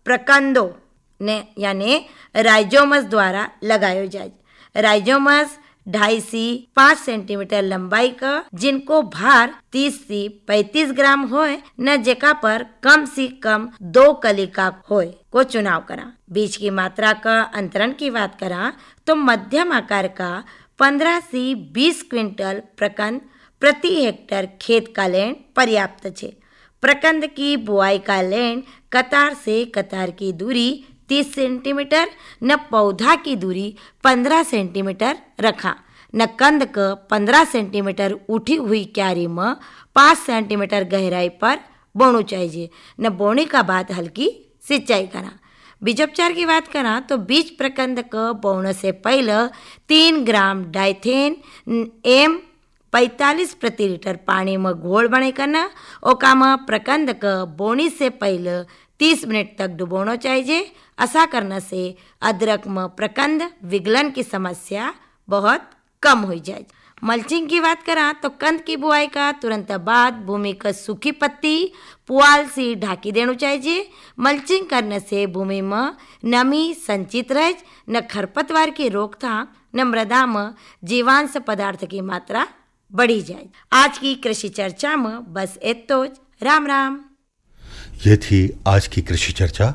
प्रकंदों ने यानी राइजोमस द्वारा लगायो जाए। राइजोमस 2.5 से 5 सेंटीमीटर लंबाई का, जिनको भार 30 से 35 ग्राम होए न जेका पर कम से कम 2 कलिका होए को चुनाव करा। बीज की मात्रा का अंतरण की बात करा तो मध्यम आकार का 15 से 20 क्विंटल प्रकंद प्रति हेक्टर खेत का लेन पर्याप्त छे। प्रकंद की बुआई का लेन कतार से कतार की दूरी 30 सेंटीमीटर न पौधा की दूरी 15 सेंटीमीटर रखा न कंद का 15 सेंटीमीटर उठी हुई क्यारी में 5 सेंटीमीटर गहराई पर बोणु चाहिए न बोने का बाद हल्की सिंचाई करा। बीजोपचार की बात करा तो बीज प्रकंद का बोने से पहले 3 ग्राम डाइथेन एम 45 प्रति लीटर पानी में घोल बने करना। ओका में प्रकंद का बोनी से पहले 30 मिनट तक डुबोना चाहिए। ऐसा करने से अदरक में प्रकंद विगलन की समस्या बहुत कम हो जाए। मल्चिंग की बात करा तो कंद की बुआई का तुरंत बाद भूमि का सूखी पत्ती पुआल से ढाकी देना चाहिए। मल्चिंग करने से भूमि में नमी संचित रहे न खरपतवार की रोकथाम न मृदा में जीवांश पदार्थ की मात्रा बढ़ी जाए। आज की कृषि चर्चा में बस इतना। राम राम। ये थी आज की कृषि चर्चा।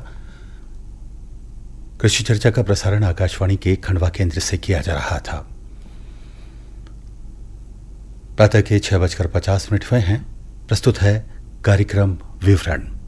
कृषि चर्चा का प्रसारण आकाशवाणी के खंडवा केंद्र से किया जा रहा था। प्रातः के 6:50 हुए हैं। प्रस्तुत है कार्यक्रम विवरण।